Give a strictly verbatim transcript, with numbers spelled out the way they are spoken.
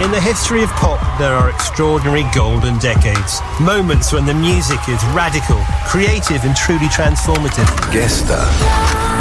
In the history of pop, there are extraordinary golden decades. Moments when the music is radical, creative and truly transformative. Gäste.